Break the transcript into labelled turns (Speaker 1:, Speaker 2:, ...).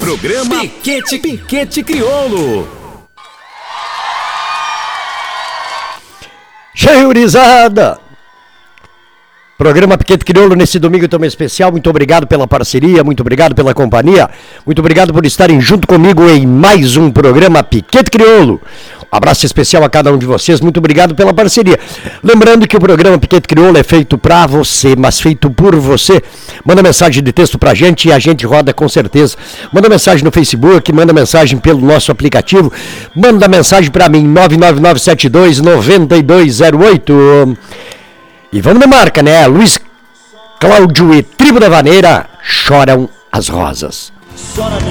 Speaker 1: Programa Piquete Crioulo.
Speaker 2: Cheiurizada! Programa Piquete Crioulo nesse domingo também especial. Muito obrigado pela parceria, muito obrigado pela companhia, muito obrigado por estarem junto comigo em mais um programa Piquete Crioulo. Um abraço especial a cada um de vocês, muito obrigado pela parceria. Lembrando que o programa Piquete Crioulo é feito pra você, mas feito por você. Manda mensagem de texto pra gente e a gente roda com certeza. Manda mensagem no Facebook, manda mensagem pelo nosso aplicativo, manda mensagem pra mim, 999729208. E vamos na marca, né? Luiz Cláudio e Tribo da Vaneira, Choram as Rosas.